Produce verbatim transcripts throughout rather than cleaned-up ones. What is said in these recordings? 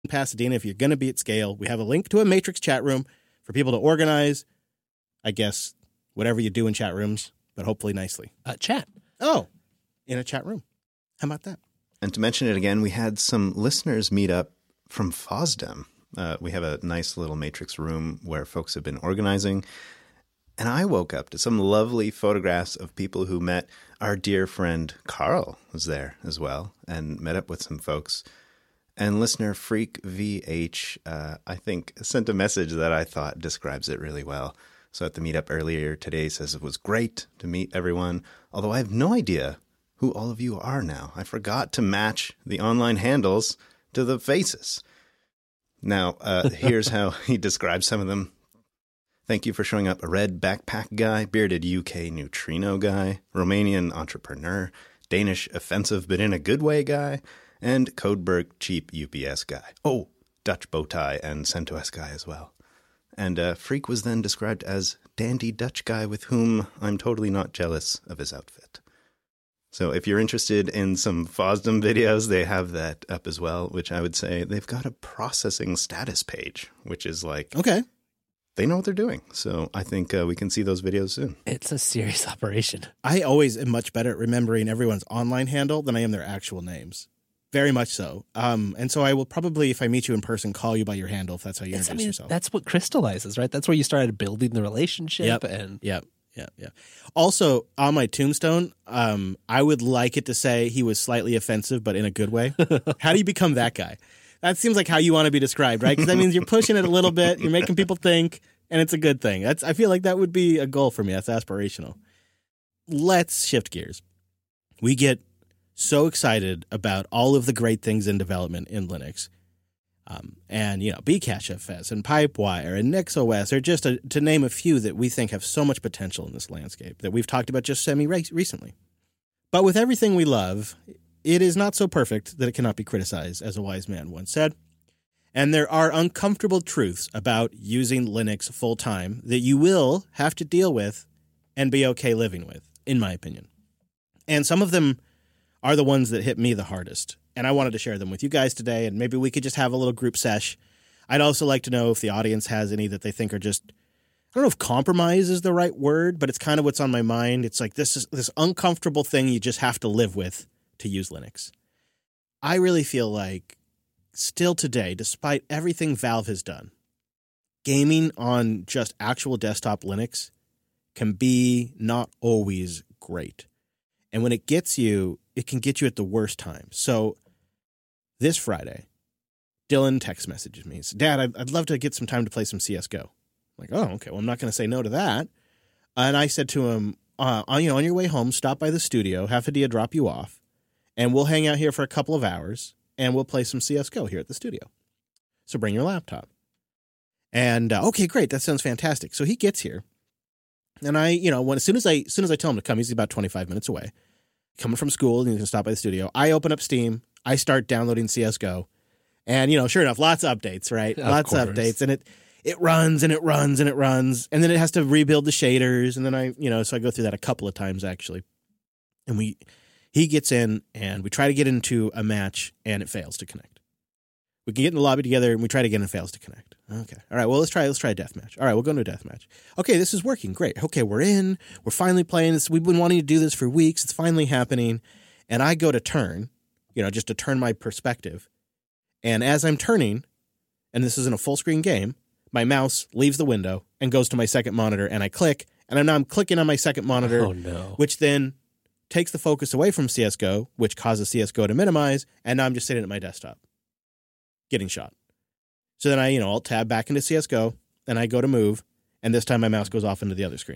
Pasadena, if you're going to be at scale, we have a link to a Matrix chat room for people to organize, I guess, whatever you do in chat rooms, but hopefully nicely. Uh, chat. Oh, in a chat room. How about that? And to mention it again, we had some listeners meet up from FOSDEM. Uh, we have a nice little Matrix room where folks have been organizing. And I woke up to some lovely photographs of people who met. Our dear friend Carl was there as well and met up with some folks. And listener Freak V H, uh, I think, sent a message that I thought describes it really well. So at the meetup earlier today, says it was great to meet everyone, although I have no idea who all of you are now. I forgot to match the online handles to the faces. Now, uh, here's how he describes some of them. Thank you for showing up. A red backpack guy, bearded U K neutrino guy, Romanian entrepreneur, Danish offensive but in a good way guy, and Codeberg cheap U P S guy. Oh, Dutch bow tie and CentOS guy as well. And uh, Freak was then described as dandy Dutch guy with whom I'm totally not jealous of his outfit. So if you're interested in some FOSDEM videos, they have that up as well, which I would say they've got a processing status page, which is like, okay, they know what they're doing. So I think uh, we can see those videos soon. It's a serious operation. I always am much better at remembering everyone's online handle than I am their actual names. Very much so. Um, and so I will probably, if I meet you in person, call you by your handle if that's how you It's, introduce I mean, yourself. That's what crystallizes, right? That's where you started building the relationship. Yep. And Yep. Yeah, yeah. Also, on my tombstone, um, I would like it to say he was slightly offensive, but in a good way. How do you become that guy? That seems like how you want to be described, right? Because that means you're pushing it a little bit, you're making people think, and it's a good thing. That's I feel like that would be a goal for me. That's aspirational. Let's shift gears. We get so excited about all of the great things in development in Linux. Um, and, you know, Bcachefs and Pipewire and NixOS are just a, to name a few that we think have so much potential in this landscape that we've talked about just semi-recently. But with everything we love, it is not so perfect that it cannot be criticized, as a wise man once said. And there are uncomfortable truths about using Linux full-time that you will have to deal with and be okay living with, in my opinion. And some of them are the ones that hit me the hardest. And I wanted to share them with you guys today, and maybe we could just have a little group sesh. I'd also like to know if the audience has any that they think are just, I don't know if compromise is the right word, but it's kind of what's on my mind. It's like this is this uncomfortable thing you just have to live with to use Linux. I really feel like still today, despite everything Valve has done, gaming on just actual desktop Linux can be not always great. And when it gets you, it can get you at the worst time. So this Friday, Dylan text messages me. He said, Dad, I'd, I'd love to get some time to play some C S G O. I'm like, oh, okay. Well, I'm not going to say no to that. And I said to him, uh, on, you know, on your way home, stop by the studio, have Hadia drop you off, and we'll hang out here for a couple of hours, and we'll play some C S G O here at the studio. So bring your laptop. And, uh, okay, great. That sounds fantastic. So he gets here. And I, you know, when as soon as I as soon as I tell him to come, he's about twenty-five minutes away. Coming from school, and he's going to stop by the studio. I open up Steam. I start downloading C S G O. And, you know, sure enough, lots of updates, right? Of lots course. of updates. And it it runs and it runs and it runs. And then it has to rebuild the shaders. And then I, you know, so I go through that a couple of times, actually. And we, he gets in, and we try to get into a match, and it fails to connect. We can get in the lobby together, and we try to get in, and it fails to connect. Okay. All right, well, let's try let's try a deathmatch. All right, we'll go into a deathmatch. Okay, this is working. Great. Okay, we're in. We're finally playing this. We've been wanting to do this for weeks. It's finally happening. And I go to turn, you know, just to turn my perspective. And as I'm turning, and this isn't a full screen game, my mouse leaves the window and goes to my second monitor, and I click, and I'm now I'm clicking on my second monitor, Oh, no. which then takes the focus away from C S G O, which causes C S G O to minimize, and now I'm just sitting at my desktop getting shot. So then I, you know, I'll tab back into C S G O, and I go to move, and this time my mouse goes off into the other screen.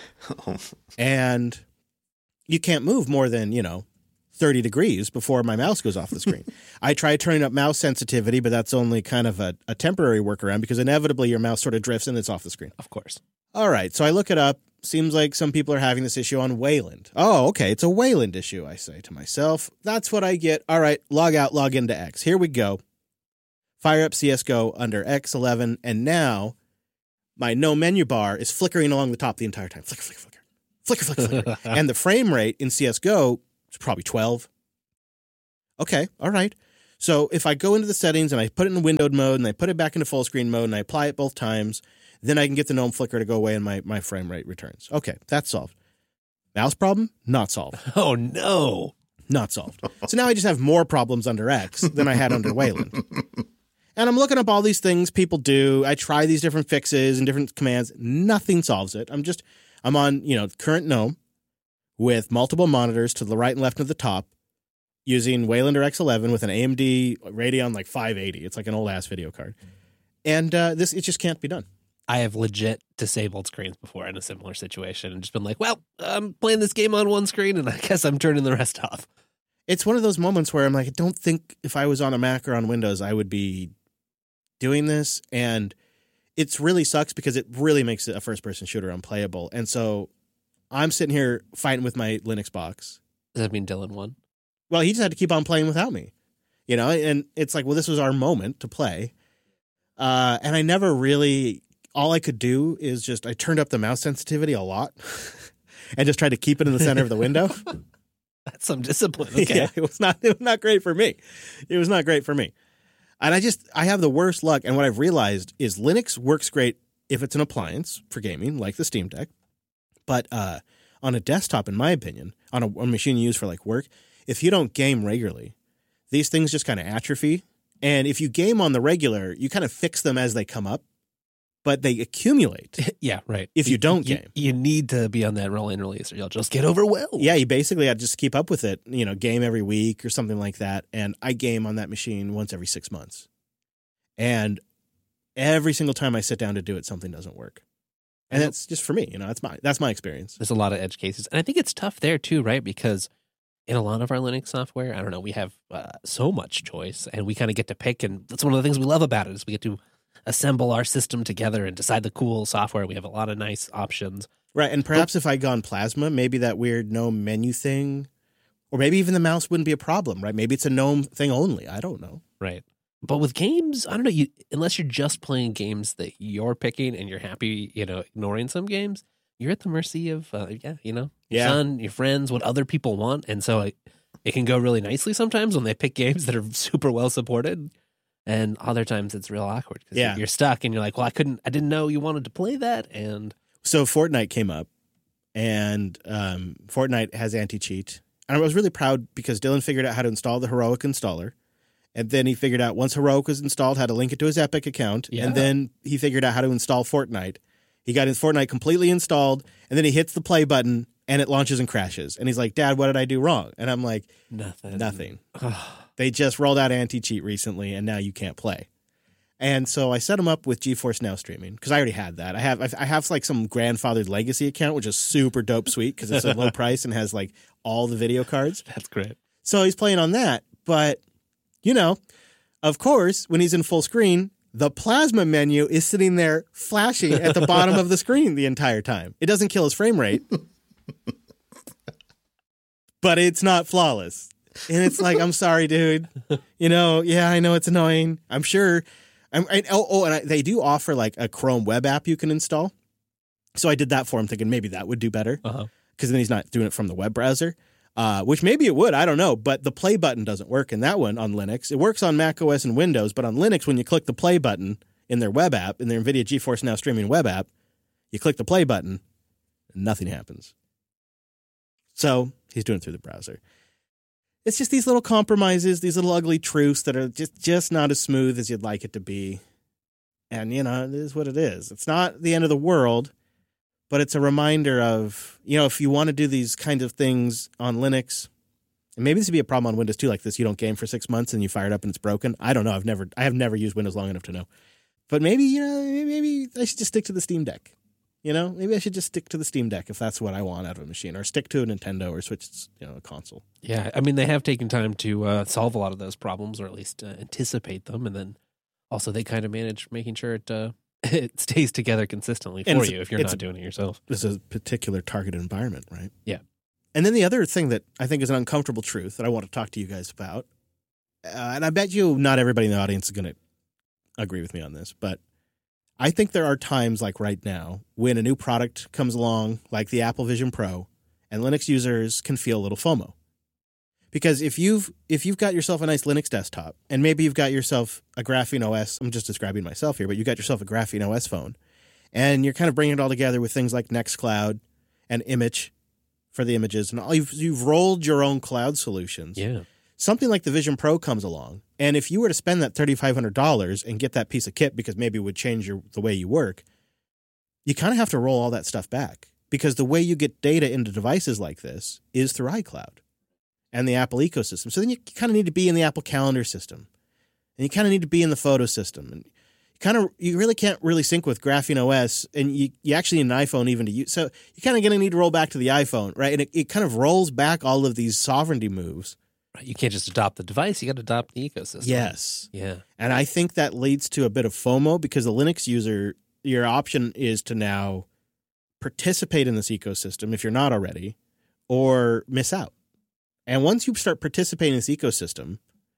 And you can't move more than, you know, thirty degrees before my mouse goes off the screen. I try turning up mouse sensitivity, but that's only kind of a, a temporary workaround because inevitably your mouse sort of drifts and it's off the screen. Of course. All right, so I look it up. Seems like some people are having this issue on Wayland. Oh, okay, it's a Wayland issue, I say to myself. That's what I get. All right, log out, log into X. Here we go. Fire up C S G O under X eleven, and now my no menu bar is flickering along the top the entire time. Flicker, flicker, flicker. Flicker, flicker, flicker. And the frame rate in C S G O is probably twelve. Okay, all right. So if I go into the settings and I put it in windowed mode and I put it back into full screen mode and I apply it both times, then I can get the gnome flicker to go away and my, my frame rate returns. Okay, that's solved. Mouse problem? Not solved. Oh, no. Not solved. So now I just have more problems under X than I had under Wayland. And I'm looking up all these things people do. I try these different fixes and different commands. Nothing solves it. I'm just, I'm on, you know, current GNOME with multiple monitors to the right and left of the top using Wayland or X eleven with an A M D Radeon like five eighty. It's like an old ass video card. And uh, this, it just can't be done. I have legit disabled screens before in a similar situation and just been like, well, I'm playing this game on one screen and I guess I'm turning the rest off. It's one of those moments where I'm like, I don't think if I was on a Mac or on Windows, I would be doing this. And it's really sucks because it really makes a first-person shooter unplayable. And so I'm sitting here fighting with my Linux box. Does that mean Dylan won? Well, he just had to keep on playing without me, you know? And it's like, well, this was our moment to play. Uh, and I never really... All I could do is just, I turned up the mouse sensitivity a lot and just tried to keep it in the center of the window. That's some discipline. Okay. Yeah, it was not, it was not great for me. It was not great for me. And I just, I have the worst luck. And what I've realized is Linux works great if it's an appliance for gaming, like the Steam Deck. But uh, on a desktop, in my opinion, on a, a machine you use for like work, if you don't game regularly, these things just kind of atrophy. And if you game on the regular, you kind of fix them as they come up. But they accumulate. Yeah, right. If you, you don't you, game. You need to be on that roll and release or you'll just get overwhelmed. Yeah, you basically have to just keep up with it, you know, game every week or something like that. And I game on that machine once every six months. And every single time I sit down to do it, something doesn't work. And that's just for me, you know, that's my that's my experience. There's a lot of edge cases. And I think it's tough there too, right? Because in a lot of our Linux software, I don't know, we have uh, so much choice and we kind of get to pick. And that's one of the things we love about it is we get to assemble our system together and decide the cool software. We have a lot of nice options. Right, and perhaps but, if I gone Plasma, maybe that weird GNOME menu thing, or maybe even the mouse wouldn't be a problem, right? Maybe it's a GNOME thing only. I don't know. Right. But with games, I don't know, you unless you're just playing games that you're picking and you're happy, you know, ignoring some games, you're at the mercy of, uh, yeah, you know, your yeah. son, your friends, what other people want. And so it, it can go really nicely sometimes when they pick games that are super well supported. And other times it's real awkward because yeah. you're stuck and you're like, well, I couldn't, I didn't know you wanted to play that. And so Fortnite came up and um, Fortnite has anti-cheat. And I was really proud because Dylan figured out how to install the Heroic installer. And then he figured out once Heroic was installed, how to link it to his Epic account. Yeah. And then he figured out how to install Fortnite. He got his Fortnite completely installed and then he hits the play button and it launches and crashes. And he's like, Dad, what did I do wrong? And I'm like, nothing. Nothing. They just rolled out anti-cheat recently, and now you can't play. And so I set them up with GeForce Now streaming because I already had that. I have I have like some grandfathered legacy account, which is super dope sweet because it's a low price and has like all the video cards. That's great. So he's playing on that. But, you know, of course, when he's in full screen, the Plasma menu is sitting there flashing at the bottom of the screen the entire time. It doesn't kill his frame rate, but it's not flawless. And it's like, I'm sorry, dude. You know, yeah, I know it's annoying. I'm sure. I'm, I, oh, oh, and I, they do offer like a Chrome web app you can install. So I did that for him, thinking maybe that would do better. Because uh-huh. then he's not doing it from the web browser, uh, which maybe it would. I don't know. But the play button doesn't work in that one on Linux. It works on Mac O S and Windows. But on Linux, when you click the play button in their web app, in their NVIDIA GeForce Now streaming web app, you click the play button and nothing happens. So he's doing it through the browser. It's just these little compromises, these little ugly truths that are just, just not as smooth as you'd like it to be. And, you know, it is what it is. It's not the end of the world, but it's a reminder of, you know, if you want to do these kinds of things on Linux, and maybe this would be a problem on Windows too, like this, you don't game for six months and you fire it up and it's broken. I don't know. I've never, I have never used Windows long enough to know. But maybe, you know, maybe I should just stick to the Steam Deck. You know, maybe I should just stick to the Steam Deck if that's what I want out of a machine, or stick to a Nintendo or switch, you know, a console. Yeah, I mean, they have taken time to uh, solve a lot of those problems, or at least uh, anticipate them, and then also they kind of manage making sure it uh, it stays together consistently for you if you're not doing it yourself. This is a particular targeted environment, right? Yeah. And then the other thing that I think is an uncomfortable truth that I want to talk to you guys about, uh, and I bet you not everybody in the audience is going to agree with me on this, but I think there are times like right now when a new product comes along, like the Apple Vision Pro, and Linux users can feel a little FOMO. Because if you've if you've got yourself a nice Linux desktop, and maybe you've got yourself a Graphene O S, I'm just describing myself here, but you got yourself a Graphene O S phone, and you're kind of bringing it all together with things like Nextcloud and Image for the images, and all you've, you've rolled your own cloud solutions. Yeah. Something like the Vision Pro comes along, and if you were to spend that three thousand five hundred dollars and get that piece of kit because maybe it would change your, the way you work, you kind of have to roll all that stuff back, because the way you get data into devices like this is through iCloud and the Apple ecosystem. So then you kind of need to be in the Apple Calendar system, and you kind of need to be in the photo system, and you kind of you really can't really sync with Graphene O S, and you, you actually need an iPhone even to use. So you're kind of going to need to roll back to the iPhone, right? And it, it kind of rolls back all of these sovereignty moves. Right. You can't just adopt the device. You got to adopt the ecosystem. Yes. Yeah. And I think that leads to a bit of FOMO, because the Linux user, your option is to now participate in this ecosystem if you're not already, or miss out. And once you start participating in this ecosystem,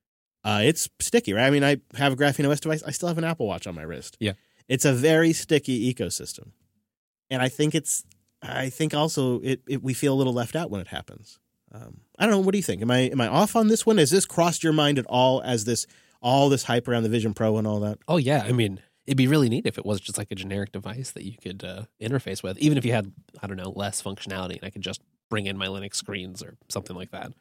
uh, it's sticky, right? I mean, I have a Graphene O S device. I still have an Apple Watch on my wrist. Yeah. It's a very sticky ecosystem. And I think it's, I think also it, it we feel a little left out when it happens. Um, I don't know. What do you think? Am I am I off on this one? Has this crossed your mind at all as this all this hype around the Vision Pro and all that? Oh, yeah. I mean, it'd be really neat if it was just like a generic device that you could uh, interface with, even if you had, I don't know, less functionality, and I could just bring in my Linux screens or something like that.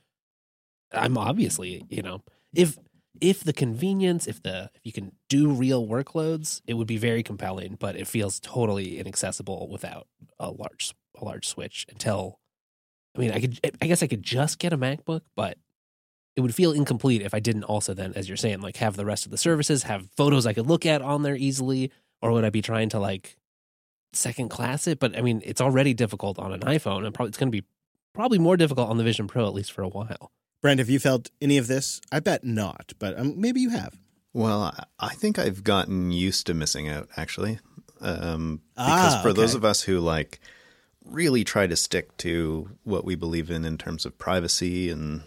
I'm obviously, you know, if if the convenience, if the if you can do real workloads, it would be very compelling, but it feels totally inaccessible without a large a large switch until, I mean, I could I guess I could just get a MacBook, but it would feel incomplete if I didn't also then, as you're saying, like have the rest of the services, have photos I could look at on there easily, or would I be trying to like second class it? But I mean, it's already difficult on an iPhone, and probably it's going to be probably more difficult on the Vision Pro, at least for a while. Brent, have you felt any of this? I bet not, but um, maybe you have. Well, I- I think I've gotten used to missing out, actually. Um, because Ah, for those okay. of us who like really try to stick to what we believe in in terms of privacy and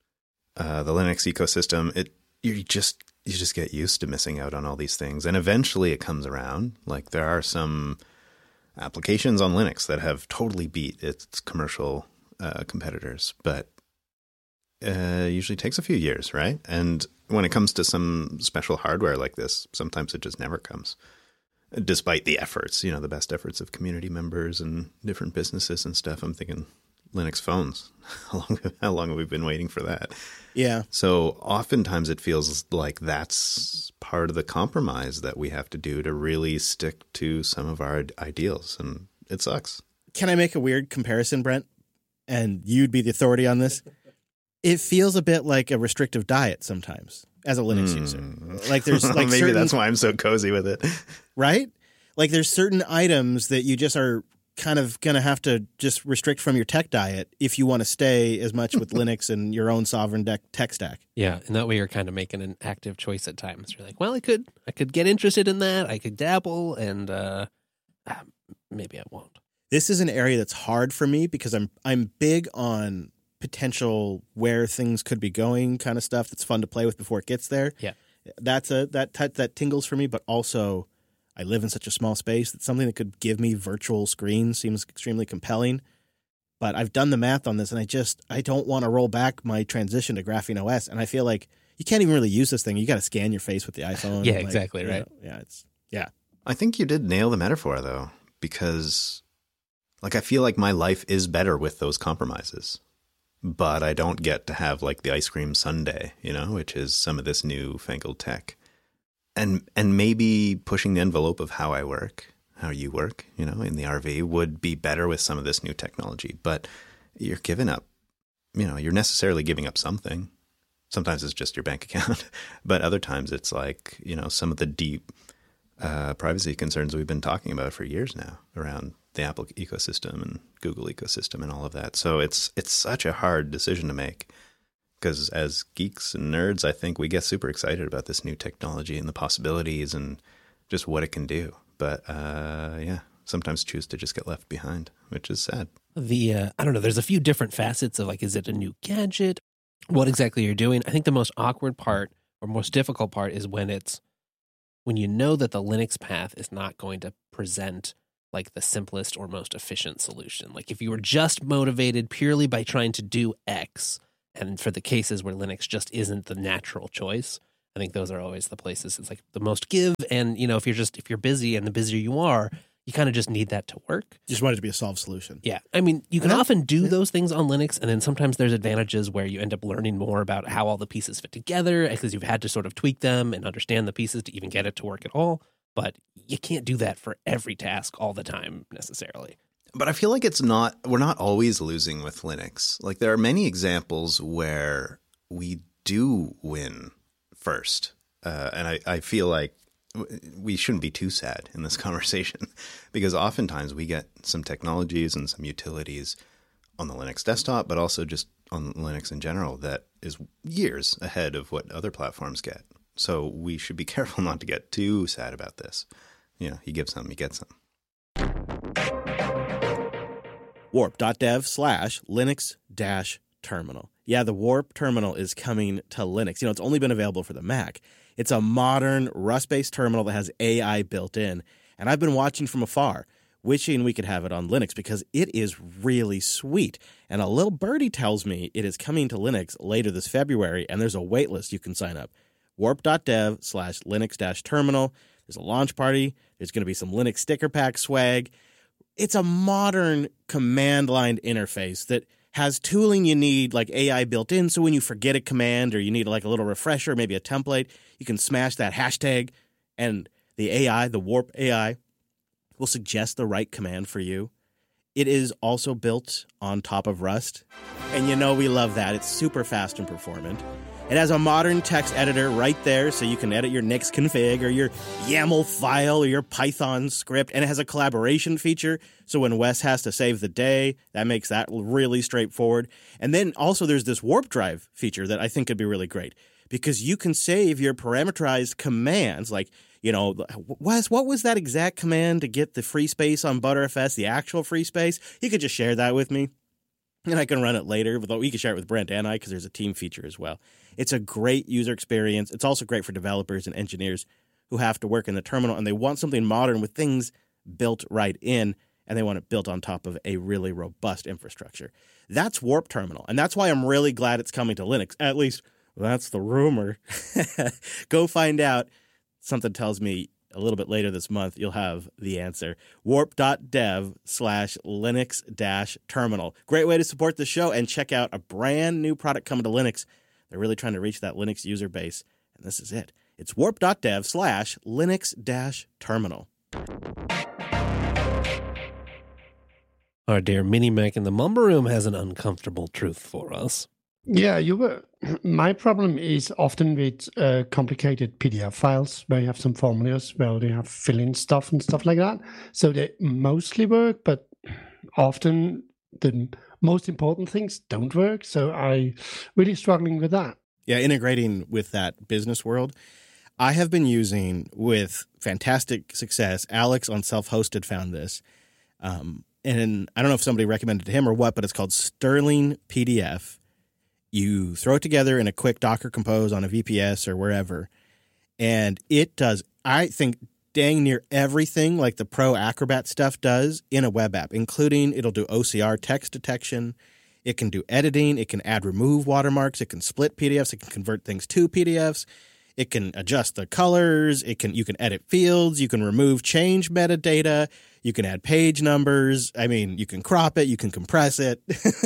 uh, the Linux ecosystem, it you just you just get used to missing out on all these things, and eventually it comes around. Like there are some applications on Linux that have totally beat its commercial uh, competitors, but uh, usually takes a few years, right? And when it comes to some special hardware like this, sometimes it just never comes, despite the efforts, you know, the best efforts of community members and different businesses and stuff. I'm thinking Linux phones. How long, how long have we been waiting for that? Yeah. So oftentimes it feels like that's part of the compromise that we have to do to really stick to some of our ideals, and it sucks. Can I make a weird comparison, Brent? And you'd be the authority on this. It feels a bit like a restrictive diet sometimes as a Linux Mm. user. Like there's like maybe certain, that's why I'm so cozy with it. right? Like there's certain items that you just are kind of going to have to just restrict from your tech diet if you want to stay as much with Linux and your own sovereign de- tech stack. Yeah, and that way you're kind of making an active choice at times. You're like, well, I could, I could get interested in that. I could dabble, and uh, ah, maybe I won't. This is an area that's hard for me because I'm I'm big on potential where things could be going kind of stuff that's fun to play with before it gets there. Yeah. That's a that that, that tingles for me, but also I live in such a small space that something that could give me virtual screens seems extremely compelling. But I've done the math on this, and I just I don't want to roll back my transition to Graphene O S, and I feel like you can't even really use this thing. You got to scan your face with the iPhone. Yeah, like, exactly, you right. know, yeah, it's yeah. I think you did nail the metaphor, though, because like I feel like my life is better with those compromises, but I don't get to have like the ice cream sundae, you know, which is some of this new fangled tech, and and maybe pushing the envelope of how I work, how you work, you know, in the R V would be better with some of this new technology. But you're giving up, you know, you're necessarily giving up something. Sometimes it's just your bank account, but other times it's like, you know, some of the deep uh, privacy concerns we've been talking about for years now around the Apple ecosystem and Google ecosystem and all of that. So it's it's such a hard decision to make, because as geeks and nerds, I think we get super excited about this new technology and the possibilities and just what it can do. But uh, yeah, sometimes choose to just get left behind, which is sad. The uh, I don't know. There's a few different facets of like, is it a new gadget? What exactly you're doing? I think the most awkward part or most difficult part is when it's when you know that the Linux path is not going to present like the simplest or most efficient solution. Like if you were just motivated purely by trying to do X And for the cases where Linux just isn't the natural choice, I think those are always the places it's like the most give. And, you know, if you're just, if you're busy and the busier you are, you kind of just need that to work. Just want it to be a solved solution. Yeah. I mean, you can And often do those things on Linux, and then sometimes there's advantages where you end up learning more about how all the pieces fit together because you've had to sort of tweak them and understand the pieces to even get it to work at all. But you can't do that for every task all the time necessarily. But I feel like it's not, we're not always losing with Linux. Like there are many examples where we do win first. Uh, and I, I feel like we shouldn't be too sad in this conversation because oftentimes we get some technologies and some utilities on the Linux desktop, but also just on Linux in general that is years ahead of what other platforms get. So we should be careful not to get too sad about this. You know, you give some, you get some. warp.dev slash Linux dash terminal. Yeah, the Warp terminal is coming to Linux. You know, it's only been available for the Mac. It's a modern Rust-based terminal that has A I built in. And I've been watching from afar, wishing we could have it on Linux because it is really sweet. And a little birdie tells me it is coming to Linux later this February, and there's a wait list you can sign up. warp.dev slash Linux dash terminal. There's a launch party. There's going to be some Linux sticker pack swag. It's a modern command line interface that has tooling you need, like A I built in, so when you forget a command or you need like a little refresher, maybe a template, you can smash that hashtag, and the A I, the Warp A I, will suggest the right command for you. It is also built on top of Rust, and you know we love that. It's super fast and performant. It has a modern text editor right there, so you can edit your Nix config or your YAML file or your Python script. And it has a collaboration feature, so when Wes has to save the day, that makes that really straightforward. And then also there's this Warp Drive feature that I think could be really great, because you can save your parameterized commands, like, you know, Wes, what was that exact command to get the free space on Btrfs, the actual free space? You could just share that with me, and I can run it later. But we can share it with Brent and I, because there's a team feature as well. It's a great user experience. It's also great for developers and engineers who have to work in the terminal, and they want something modern with things built right in, and they want it built on top of a really robust infrastructure. That's Warp Terminal, and that's why I'm really glad it's coming to Linux. At least that's the rumor. Go find out. Something tells me a little bit later this month you'll have the answer. warp.dev slash Linux dash terminal. Great way to support the show and check out a brand new product coming to Linux. They're really trying to reach that Linux user base, and this is it. It's warp.dev slash Linux dash terminal. Our dear Mini Mac in the Mumble Room has an uncomfortable truth for us. Yeah, you were. My problem is often with uh, complicated P D F files where you have some formulas where they have fill-in stuff and stuff like that. So they mostly work, but often the most important things don't work. So I really struggling with that. Yeah, integrating with that business world. I have been using with fantastic success. Alex on Self-Hosted found this. Um, and I don't know if somebody recommended to him or what, but it's called Sterling P D F. You throw it together in a quick Docker Compose on a V P S or wherever, and it does, I think, dang near everything like the Pro Acrobat stuff does in a web app, including it'll do O C R text detection. It can do editing. It can add remove watermarks. It can split P D Fs. It can convert things to P D Fs. It can adjust the colors. It can, you can edit fields. You can remove, change metadata. You can add page numbers. I mean, you can crop it. You can compress it.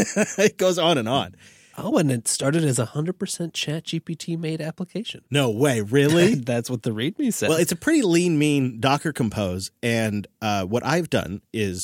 It goes on and on. Oh, and it started as a one hundred percent ChatGPT made application. No way, really? That's what the README says. Well, it's a pretty lean, mean Docker Compose. And uh, what I've done is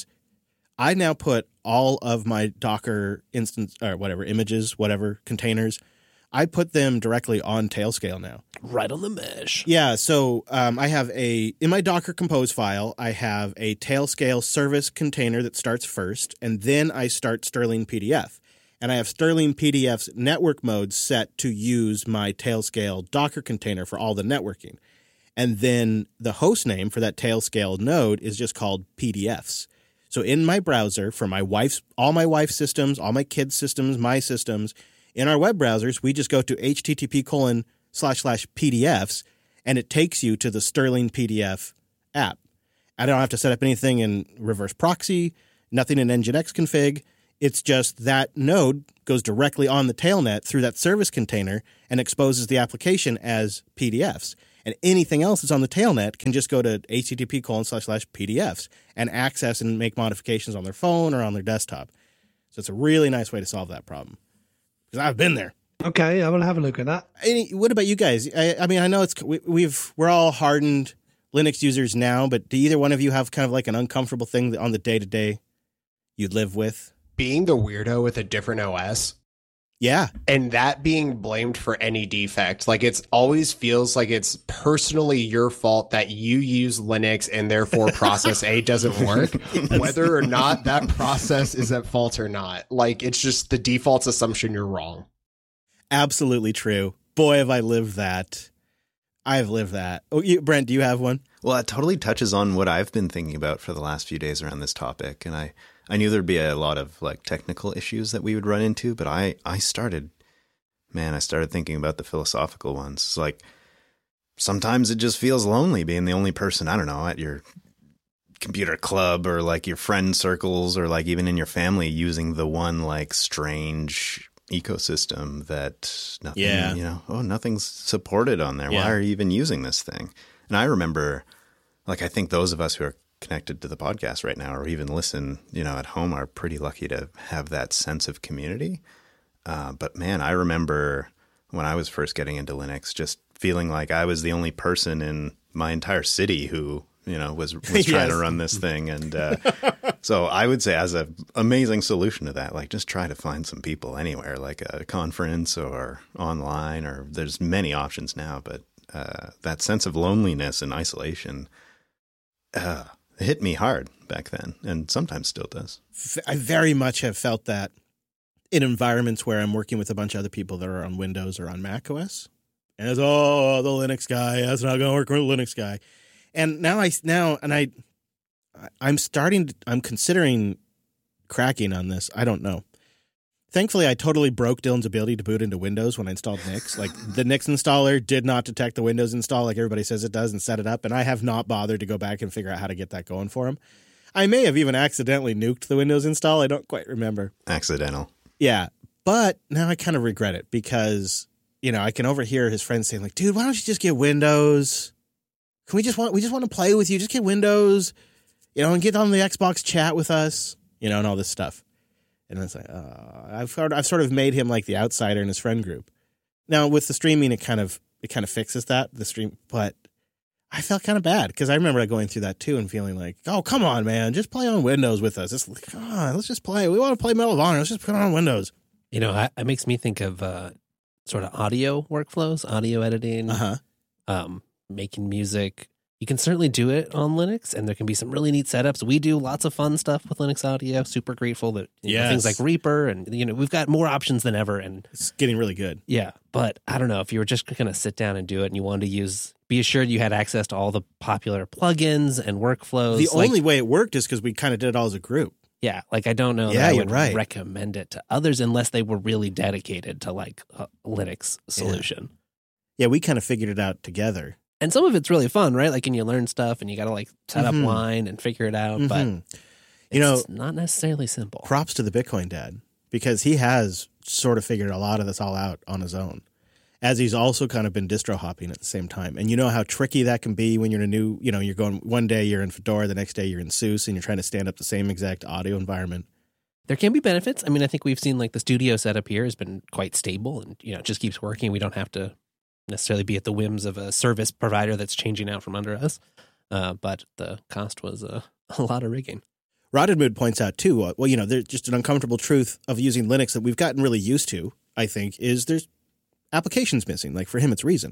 I now put all of my Docker instance or whatever, images, whatever, containers, I put them directly on Tailscale now. Right on the mesh. Yeah, so um, I have a, in my Docker Compose file, I have a Tailscale service container that starts first, and then I start Sterling P D F. And I have Sterling P D F's network mode set to use my Tailscale Docker container for all the networking. And then the host name for that Tailscale node is just called P D Fs. So in my browser, for my wife's, all my wife's systems, all my kids' systems, my systems, in our web browsers, we just go to http colon slash slash PDFs, and it takes you to the Sterling P D F app. I don't have to set up anything in reverse proxy, nothing in Nginx config. It's just that node goes directly on the tailnet through that service container and exposes the application as P D Fs. And anything else that's on the tailnet can just go to http colon slash slash PDFs and access and make modifications on their phone or on their desktop. So it's a really nice way to solve that problem. Because I've been there. Okay, I will have a look at that. Any, what about you guys? I, I mean, I know it's we, we've we're all hardened Linux users now, but do either one of you have kind of like an uncomfortable thing on the day to day you'd live with? Being the weirdo with a different O S. Yeah. And that being blamed for any defect. Like, it's always feels like it's personally your fault that you use Linux and therefore process A doesn't work, whether or not that process is at fault or not. Like, it's just the default assumption you're wrong. Absolutely true. Boy, have I lived that. I've lived that. Oh, you, Brent, do you have one? Well, it totally touches on what I've been thinking about for the last few days around this topic. And I, I knew there'd be a lot of like technical issues that we would run into, but I, I started, man, I started thinking about the philosophical ones. It's like, sometimes it just feels lonely being the only person, I don't know, at your computer club or like your friend circles or like even in your family using the one like strange ecosystem that nothing, yeah. you know, oh, nothing's supported on there. Yeah. Why are you even using this thing? And I remember, like, I think those of us who are connected to the podcast right now or even listen, you know, at home are pretty lucky to have that sense of community. Uh, but man, I remember when I was first getting into Linux, just feeling like I was the only person in my entire city who, you know, was, was trying Yes. to run this thing. And uh, so I would say as an amazing solution to that, like just try to find some people anywhere, like a conference or online, or there's many options now, but uh, that sense of loneliness and isolation uh, hit me hard back then and sometimes still does. I very much have felt that in environments where I'm working with a bunch of other people that are on Windows or on Mac O S. And it's, oh, the Linux guy, that's not going to work with the Linux guy. And now I, now, and I, I'm starting, to, I'm considering cracking on this. I don't know. Thankfully, I totally broke Dylan's ability to boot into Windows when I installed Nix. Like, the Nix installer did not detect the Windows install like everybody says it does and set it up, and I have not bothered to go back and figure out how to get that going for him. I may have even accidentally nuked the Windows install. I don't quite remember. Accidental. Yeah, but now I kind of regret it because, you know, I can overhear his friends saying, like, dude, why don't you just get Windows? Can we just want, we just want to play with you. Just get Windows, you know, and get on the Xbox chat with us, you know, and all this stuff. And it's like, uh, I've sort of, I've sort of made him like the outsider in his friend group. Now with the streaming, it kind of it kind of fixes that the stream, but I felt kind of bad because I remember going through that too and feeling like, oh come on, man, just play on Windows with us. Just come on, let's just play. We want to play Medal of Honor. Let's just put it on Windows. You know, I, it makes me think of uh, sort of audio workflows, audio editing, Uh huh. um, making music. You can certainly do it on Linux, and there can be some really neat setups. We do lots of fun stuff with Linux Audio. Super grateful that you know, Yes. things like Reaper, and you know we've got more options than ever. And It's getting really good. yeah, but I don't know if you were just going to sit down and do it, and you wanted to use, be assured you had access to all the popular plugins and workflows. The like, only way it worked is because we kind of did it all as a group. yeah, like I don't know Yeah, that I you're would right. recommend it to others unless they were really dedicated to like a Linux solution. Yeah, we kind of figured it out together. And some of it's really fun, right? Like, and you learn stuff, and you got to like set Mhm. up line and figure it out. But Mhm. You know, it's not necessarily simple. props to the Bitcoin dad because he has sort of figured a lot of this all out on his own, as he's also kind of been distro hopping at the same time. And you know how tricky that can be when you're in a new, you know, you're going one day you're in Fedora, the next day you're in SUSE, and you're trying to stand up the same exact audio environment. There can be benefits. I mean, I think we've seen like the studio setup here has been quite stable, and you know, it just keeps working. We don't have to necessarily be at the whims of a service provider that's changing out from under us. Uh, but the cost was uh, a lot of rigging. Rotted Mood points out too, uh, well, you know, there's just an uncomfortable truth of using Linux that we've gotten really used to, I think, is there's applications missing. Like for him, it's Reason.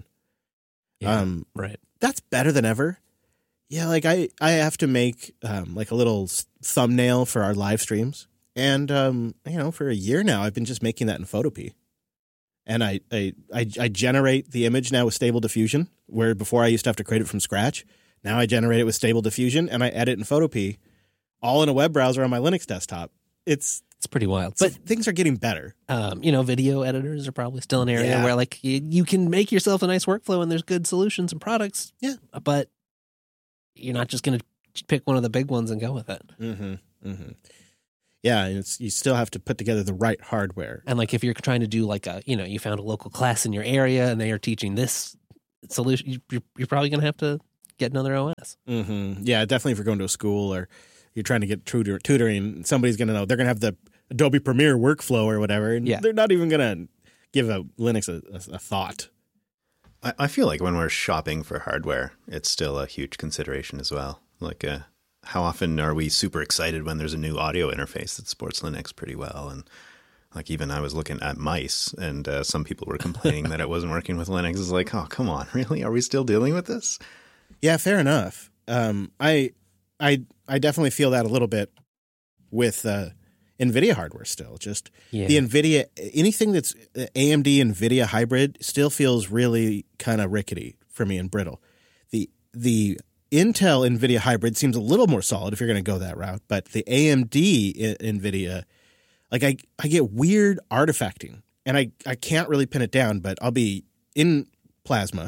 Yeah, Um, right. That's better than ever. Yeah, like I, I have to make um, like a little s- thumbnail for our live streams. And, um, you know, for a year now, I've been just making that in Photopea. And I, I, I, I generate the image now with Stable Diffusion, where before I used to have to create it from scratch. Now I generate it with Stable Diffusion, and I edit in Photopea, all in a web browser on my Linux desktop. It's, It's pretty wild. but things are getting better. um, you know, video editors are probably still an area Yeah. where like you, you can make yourself a nice workflow, and there's good solutions and products. Yeah. But you're not just going to pick one of the big ones and go with it. Mm-hmm. Mm-hmm. Yeah, and it's you still have to put together the right hardware. And like if you're trying to do like a, you know, you found a local class in your area and they are teaching this solution, you, you're, you're probably going to have to get another O S. Mm-hmm. Yeah, definitely if you're going to a school or you're trying to get tutor- tutoring, somebody's going to know. They're going to have the Adobe Premiere workflow or whatever, and yeah. they're not even going to give a Linux a, a, a thought. I, I feel like when we're shopping for hardware, it's still a huge consideration as well. Like uh, how often are we super excited when there's a new audio interface that supports Linux pretty well? And like even I was looking at mice and uh, some people were complaining that it wasn't working with Linux. It's like, oh, come on, really? Are we still dealing with this? Yeah, fair enough. Um, I, I, I definitely feel that a little bit with uh, NVIDIA hardware still. Just yeah. the NVIDIA, anything that's A M D NVIDIA hybrid still feels really kind of rickety for me and brittle. The the Intel NVIDIA hybrid seems a little more solid if you're going to go that route, but the A M D NVIDIA, like I, I get weird artifacting, and I, I can't really pin it down, but I'll be in Plasma,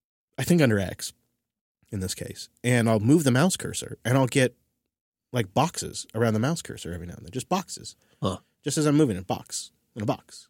I think under X in this case, and I'll move the mouse cursor, and I'll get like boxes around the mouse cursor every now and then, just boxes, huh. just as I'm moving a box in a box.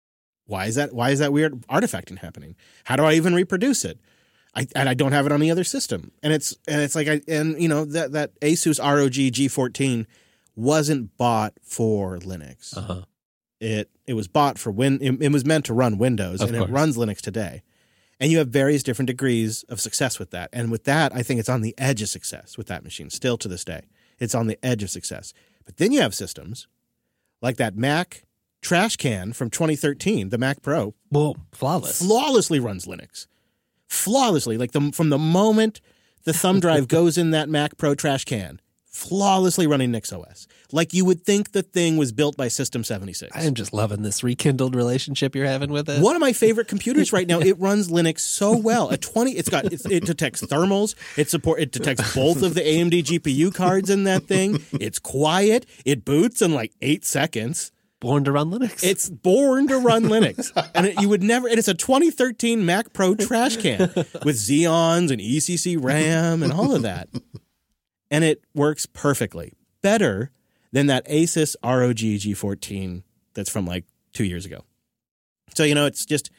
Why is that? Why is that weird artifacting happening? How do I even reproduce it? I, and I don't have it on the other system, and it's and it's like I and you know that that Asus R O G G fourteen wasn't bought for Linux. Uh-huh. It it was bought for Win. It, it was meant to run Windows, Of and course. it runs Linux today. And you have various different degrees of success with that. And with that, I think it's on the edge of success with that machine. Still to this day, it's on the edge of success. But then you have systems like that Mac trash can from twenty thirteen, the Mac Pro, Well, flawless. flawlessly runs Linux. Flawlessly, like the from the moment the thumb drive goes in that Mac Pro trash can, flawlessly running NixOS. Like you would think the thing was built by System seventy-six. I am just loving this rekindled relationship you're having with it. One of my favorite computers right now. It runs Linux so well. A twenty, it's got it, it detects thermals. It support it detects both of the A M D G P U cards in that thing. It's quiet. It boots in like eight seconds. Born to run Linux. It's born to run Linux, and it, you would never. And it's a twenty thirteen Mac Pro trash can with Xeons and E C C RAM and all of that, and it works perfectly. Better than that Asus R O G G fourteen that's from like two years ago. So, you know, it's just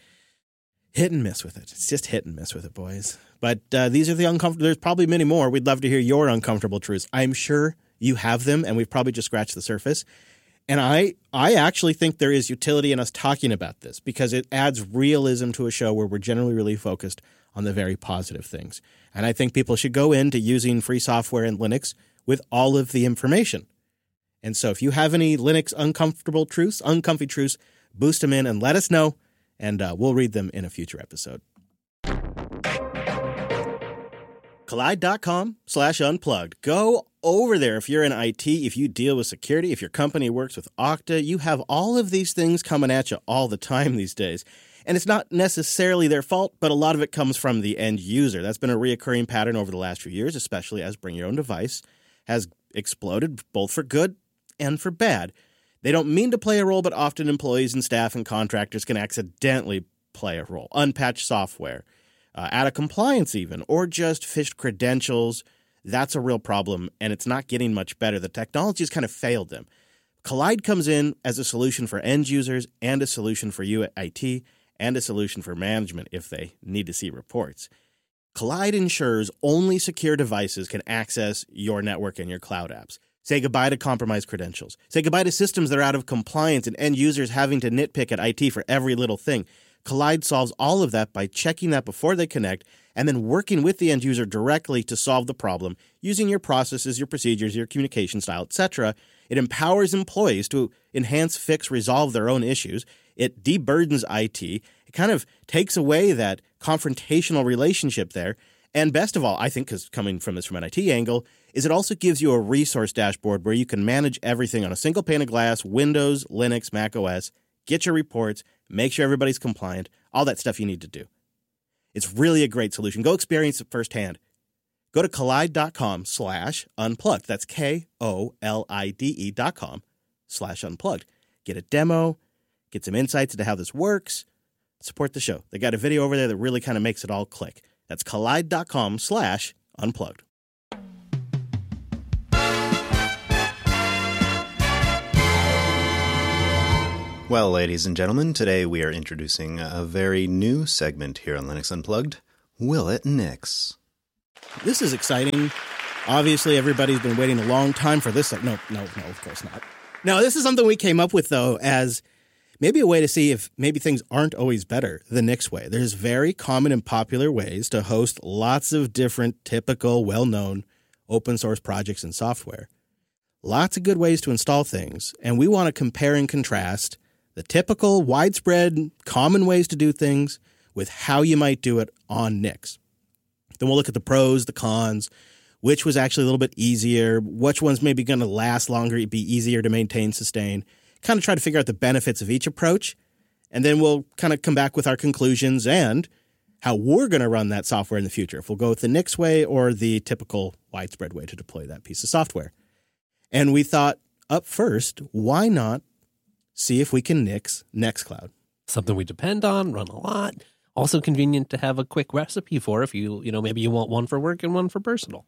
hit and miss with it. It's just hit and miss with it, boys. But uh, these are the uncomfortable. There's probably many more. We'd love to hear your uncomfortable truths. I'm sure you have them, and we've probably just scratched the surface. And I, I actually think there is utility in us talking about this because it adds realism to a show where we're generally really focused on the very positive things. And I think people should go into using free software and Linux with all of the information. And so if you have any Linux uncomfortable truths, uncomfy truths, boost them in and let us know, and uh, we'll read them in a future episode. Collide.com slash unplugged. Go over there if you're in I T, if you deal with security, if your company works with Okta. You have all of these things coming at you all the time these days. And it's not necessarily their fault, but a lot of it comes from the end user. That's been a reoccurring pattern over the last few years, especially as Bring Your Own Device has exploded both for good and for bad. They don't mean to play a role, but often employees and staff and contractors can accidentally play a role. Unpatched software, uh, out of compliance even, or just phished credentials. That's a real problem, and it's not getting much better. The technology has kind of failed them. Collide comes in as a solution for end users and a solution for you at I T and a solution for management if they need to see reports. Collide ensures only secure devices can access your network and your cloud apps. Say goodbye to compromised credentials. Say goodbye to systems that are out of compliance and end users having to nitpick at I T for every little thing. Collide solves all of that by checking that before they connect and then working with the end user directly to solve the problem using your processes, your procedures, your communication style, et cetera. It empowers employees to enhance, fix, resolve their own issues. It deburdens I T. It kind of takes away that confrontational relationship there. And best of all, I think, because coming from this from an I T angle, is it also gives you a resource dashboard where you can manage everything on a single pane of glass, Windows, Linux, Mac O S, get your reports, make sure everybody's compliant, all that stuff you need to do. It's really a great solution. Go experience it firsthand. Go to collide.com slash unplugged. That's K O L I D E dot com slash unplugged. Get a demo, get some insights into how this works, support the show. They got a video over there that really kind of makes it all click. That's collide.com slash unplugged. Well, ladies and gentlemen, today we are introducing a very new segment here on Linux Unplugged, Will It Nix? This is exciting. Obviously, everybody's been waiting a long time for this. No, no, no, of course not. No, this is something we came up with, though, as maybe a way to see if maybe things aren't always better the Nix way. There's very common and popular ways to host lots of different, typical, well-known open source projects and software. Lots of good ways to install things, and we want to compare and contrast the typical, widespread, common ways to do things with how you might do it on Nix. Then we'll look at the pros, the cons, which was actually a little bit easier, which one's maybe going to last longer, it'd be easier to maintain, sustain, kind of try to figure out the benefits of each approach, and then we'll kind of come back with our conclusions and how we're going to run that software in the future, if we'll go with the Nix way or the typical widespread way to deploy that piece of software. And we thought, up first, why not see if we can Nix Nextcloud? Something we depend on, run a lot. Also convenient to have a quick recipe for if you, you know, maybe you want one for work and one for personal.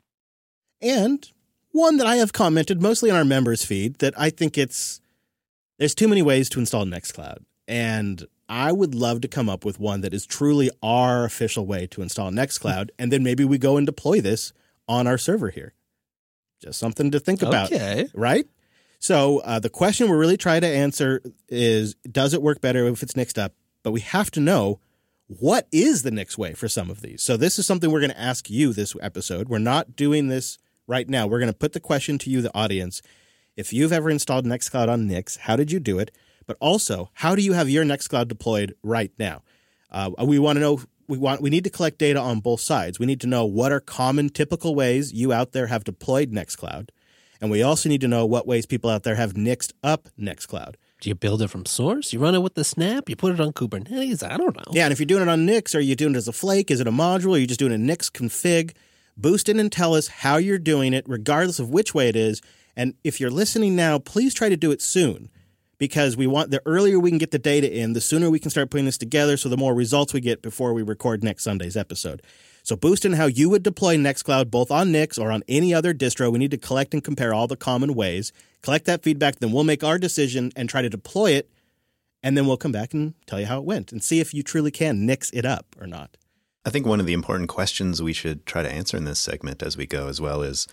And one that I have commented mostly on our members feed that I think it's, there's too many ways to install Nextcloud. And I would love to come up with one that is truly our official way to install Nextcloud. And then maybe we go and deploy this on our server here. Just something to think about, Okay. right? So uh, the question we're really trying to answer is, does it work better if it's Nixed up? But we have to know, what is the Nix way for some of these? So this is something we're going to ask you this episode. We're not doing this right now. We're going to put the question to you, the audience. If you've ever installed Nextcloud on Nix, how did you do it? But also, how do you have your Nextcloud deployed right now? Uh, we want to know, we want, we need to collect data on both sides. We need to know what are common, typical ways you out there have deployed Nextcloud. And we also need to know what ways people out there have Nixed up Nextcloud. Do you build it from source? You run it with the snap? You put it on Kubernetes? I don't know. Yeah, and if you're doing it on Nix, are you doing it as a flake? Is it a module? Are you just doing a Nix config? Boost in and tell us how you're doing it, regardless of which way it is. And if you're listening now, please try to do it soon, because we want the earlier we can get the data in, the sooner we can start putting this together, so the more results we get before we record next Sunday's episode. So boost in how you would deploy Nextcloud, both on Nix or on any other distro. We need to collect and compare all the common ways, collect that feedback, then we'll make our decision and try to deploy it, and then we'll come back and tell you how it went and see if you truly can Nix it up or not. I think one of the important questions we should try to answer in this segment as we go as well is,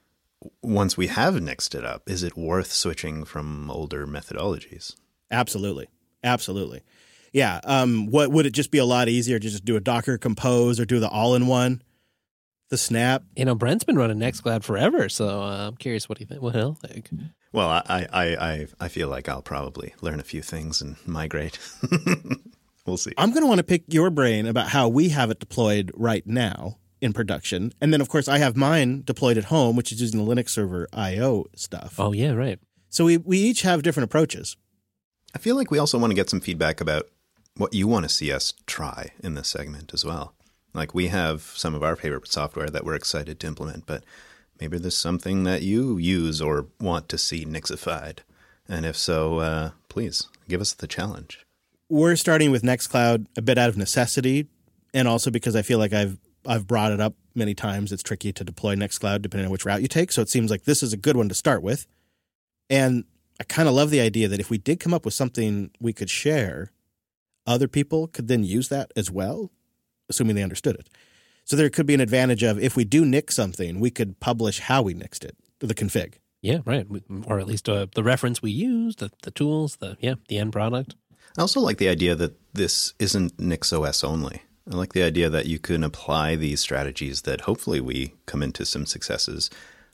once we have Nixed it up, is it worth switching from older methodologies? Absolutely. Absolutely. Yeah. Um, what would it just be a lot easier to just do a Docker Compose or do the all-in-one, the snap? You know, Brent's been running Nextcloud forever, so uh, I'm curious what he think. What he'll think. Well, I, I, I, I feel like I'll probably learn a few things and migrate. We'll see. I'm going to want to pick your brain about how we have it deployed right now in production. And then, of course, I have mine deployed at home, which is using the Linux server I O stuff. Oh, yeah, right. So we, we each have different approaches. I feel like we also want to get some feedback about what you want to see us try in this segment as well. Like, we have some of our favorite software that we're excited to implement, but maybe there's something that you use or want to see Nixified. And if so, uh, please give us the challenge. We're starting with Nextcloud a bit out of necessity, and also because I feel like I've I've brought it up many times. It's tricky to deploy Nextcloud depending on which route you take, so it seems like this is a good one to start with. And I kind of love the idea that if we did come up with something we could share, other people could then use that as well, assuming they understood it. So there could be an advantage of, if we do nix something, we could publish how we nixed it, the config. Yeah, right. Or at least uh, the reference we used, the, the tools, the yeah, the end product. I also like the idea that this isn't NixOS only. I like the idea that you can apply these strategies that hopefully we come into some successes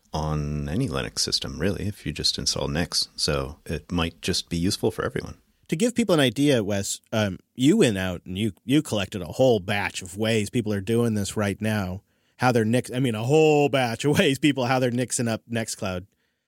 on any Linux system, really, if you just install Nix. So it might just be useful for everyone. To give people an idea, Wes, um, you went out and you you collected a whole batch of ways people are doing this right now. How they're nix, I mean, a whole batch of ways people how they're nixing up Nextcloud.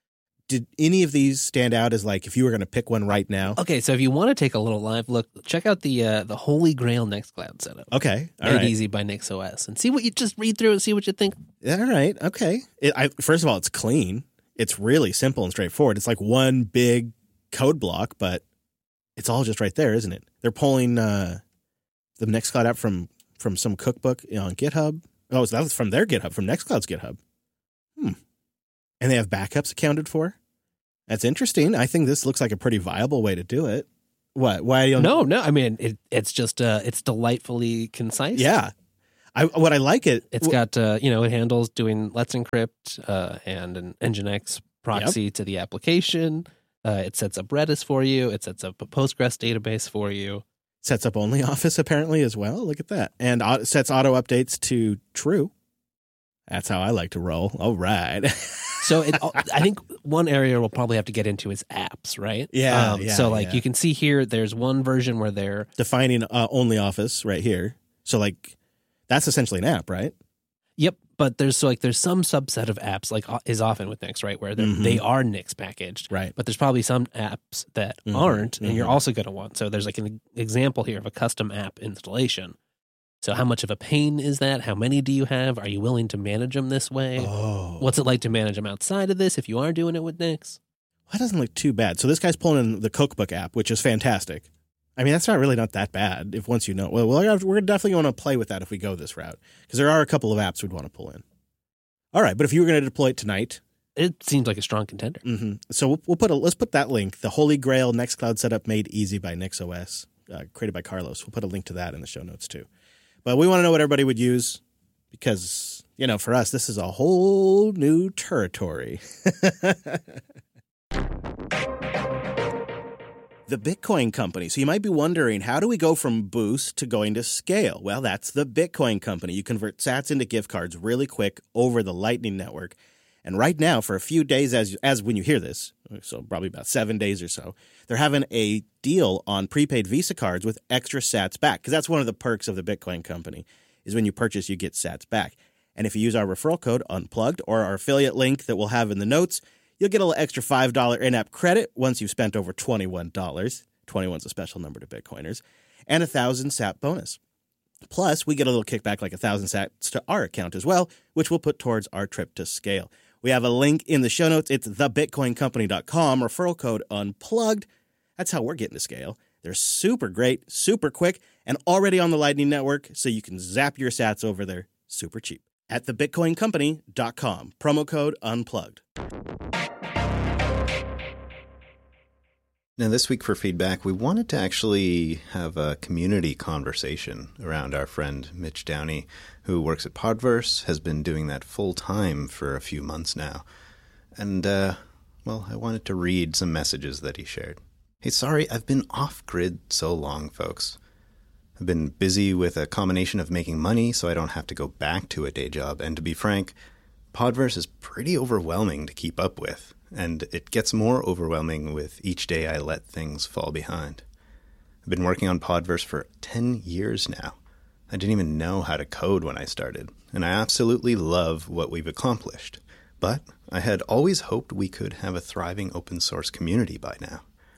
Did any of these stand out as, like, if you were going to pick one right now? Okay, so if you want to take a little live look, check out the uh, the Holy Grail Nextcloud setup. Okay, all Made right. easy by NixOS, and see what you just read through and see what you think. All right, okay. It, I, first of all, it's clean. It's really simple and straightforward. It's like one big code block, but it's all just right there, isn't it? They're pulling uh, the Nextcloud app from from some cookbook on GitHub. Oh, so that was from their GitHub, from Nextcloud's GitHub. Hmm. And they have backups accounted for. That's interesting. I think this looks like a pretty viable way to do it. What? Why don't? No, no. I mean, it, it's just uh, it's delightfully concise. Yeah. I what I like it. It's got uh, you know, it handles doing Let's Encrypt uh, and an Nginx proxy yep. to the application. Uh, it sets up Redis for you. It sets up a Postgres database for you. Sets up OnlyOffice apparently as well. Look at that, and uh, sets auto updates to true. That's how I like to roll. All right. So it, I think one area we'll probably have to get into is apps, right? Yeah. Um, yeah so like yeah. you can see here, there's one version where they're defining uh, OnlyOffice right here. So like that's essentially an app, right? Yep. But there's so like there's some subset of apps like is often with Nix, right, where mm-hmm. they are Nix packaged, right? But there's probably some apps that mm-hmm. aren't, and mm-hmm. you're also going to want. So there's like an example here of a custom app installation. So how much of a pain is that? How many do you have? Are you willing to manage them this way? Oh. What's it like to manage them outside of this if you are doing it with Nix? Well, that doesn't look too bad. So this guy's pulling in the Cookbook app, which is fantastic. I mean, that's not really not that bad if once you know. Well, we're definitely going to play with that if we go this route because there are a couple of apps we'd want to pull in. All right, but if you were going to deploy it tonight, it seems like a strong contender. Mm-hmm. So we'll, we'll put a let's put that link, the Holy Grail Nextcloud setup made easy by NixOS, uh, created by Carlos. We'll put a link to that in the show notes too. But we want to know what everybody would use because, you know, for us, this is a whole new territory. The Bitcoin Company. So you might be wondering, how do we go from boost to going to scale? Well, that's the Bitcoin Company. You convert sats into gift cards really quick over the Lightning Network. And right now, for a few days, as as when you hear this, so probably about seven days or so, they're having a deal on prepaid Visa cards with extra sats back. Because that's one of the perks of the Bitcoin Company, is when you purchase, you get sats back. And if you use our referral code, Unplugged, or our affiliate link that we'll have in the notes, you'll get a little extra five dollars in-app credit once you've spent over twenty-one dollars. twenty-one is a special number to Bitcoiners. And a one thousand sat bonus. Plus, we get a little kickback like one thousand sats to our account as well, which we'll put towards our trip to scale. We have a link in the show notes. It's the bitcoin company dot com, referral code Unplugged. That's how we're getting to scale. They're super great, super quick, and already on the Lightning Network, so you can zap your sats over there super cheap. At the bitcoin company dot com, promo code Unplugged. Now, this week for feedback, we wanted to actually have a community conversation around our friend Mitch Downey, who works at Podverse, has been doing that full time for a few months now. And, uh, well, I wanted to read some messages that he shared. Hey, sorry, I've been off-grid so long, folks. I've been busy with a combination of making money so I don't have to go back to a day job. And to be frank, Podverse is pretty overwhelming to keep up with. And it gets more overwhelming with each day I let things fall behind. I've been working on Podverse for ten years now. I didn't even know how to code when I started, and I absolutely love what we've accomplished. But I had always hoped we could have a thriving open source community by now.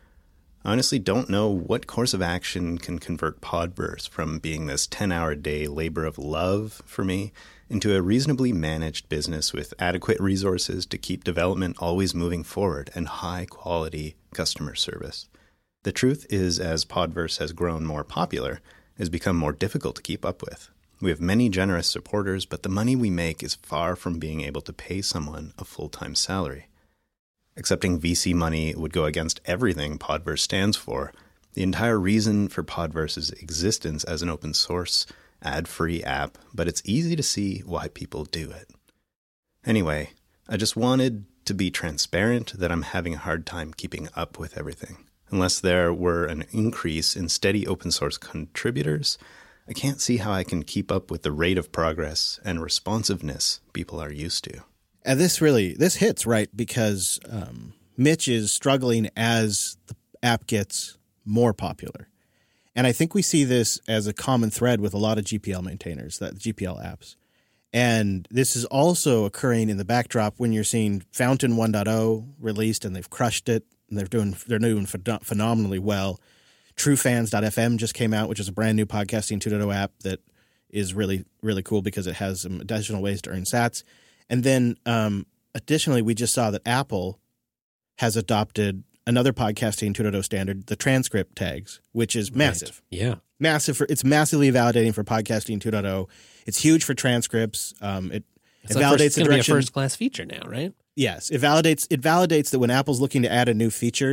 I honestly don't know what course of action can convert Podverse from being this ten-hour-a-day labor of love for me into a reasonably managed business with adequate resources to keep development always moving forward and high-quality customer service. The truth is, as Podverse has grown more popular, it has become more difficult to keep up with. We have many generous supporters, but the money we make is far from being able to pay someone a full-time salary. Accepting V C money would go against everything Podverse stands for. The entire reason for Podverse's existence as an open source, ad-free app, but it's easy to see why people do it. Anyway, I just wanted to be transparent that I'm having a hard time keeping up with everything. Unless there were an increase in steady open source contributors, I can't see how I can keep up with the rate of progress and responsiveness people are used to. And this really, this hits, right? Because um, Mitch is struggling as the app gets more popular. And I think we see this as a common thread with a lot of G P L maintainers, that G P L apps. And this is also occurring in the backdrop when you're seeing Fountain one point oh released and they've crushed it. And they're doing, they're doing ph- phenomenally well. Truefans dot f m just came out, which is a brand new podcasting two point oh app that is really, really cool because it has some additional ways to earn sats. And then um, additionally, we just saw that Apple has adopted another podcasting two point oh standard, the transcript tags, which is massive. Right. Yeah. Massive. For, it's massively validating for podcasting two point oh. It's huge for transcripts. Um, it, it validates it's the direction. It's going to be a first-class feature now, right? Yes. It validates, it validates that when Apple's looking to add a new feature,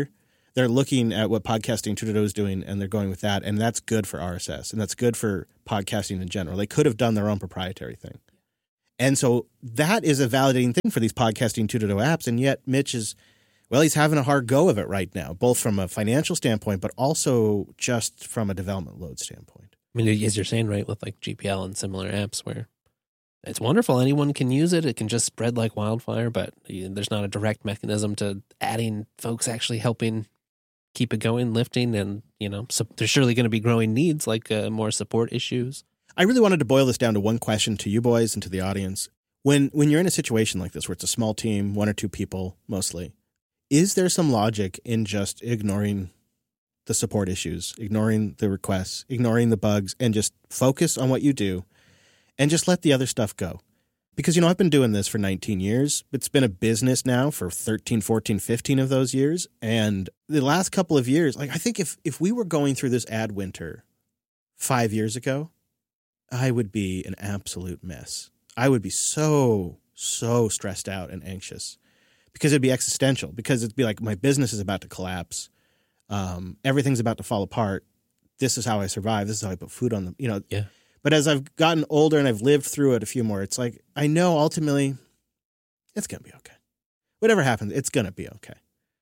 they're looking at what Podcasting two point oh is doing, and they're going with that, and that's good for R S S, and that's good for podcasting in general. They could have done their own proprietary thing. And so that is a validating thing for these Podcasting two point oh apps, and yet Mitch is, well, he's having a hard go of it right now, both from a financial standpoint, but also just from a development load standpoint. I mean, as you're saying, right, with like G P L and similar apps where it's wonderful. Anyone can use it. It can just spread like wildfire, but there's not a direct mechanism to adding folks actually helping keep it going, lifting, and, you know, so there's surely going to be growing needs like uh, more support issues. I really wanted to boil this down to one question to you boys and to the audience. When when you're in a situation like this where it's a small team, one or two people mostly, is there some logic in just ignoring the support issues, ignoring the requests, ignoring the bugs, and just focus on what you do and just let the other stuff go? Because, you know, I've been doing this for nineteen years. It's been a business now for thirteen, fourteen, fifteen of those years. And the last couple of years, like I think if, if we were going through this ad winter five years ago, I would be an absolute mess. I would be so, so stressed out and anxious because it'd be existential, because it'd be like my business is about to collapse. Um, everything's about to fall apart. This is how I survive. This is how I put food on the, you know. Yeah. But as I've gotten older and I've lived through it a few more, it's like, I know ultimately it's going to be okay. Whatever happens, it's going to be okay.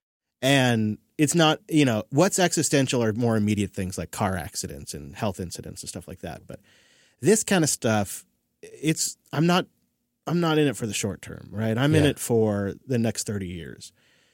And it's not, you know, what's existential are more immediate things like car accidents and health incidents and stuff like that. But this kind of stuff, it's, I'm not, I'm not in it for the short term, right? I'm in Yeah. it for the next thirty years.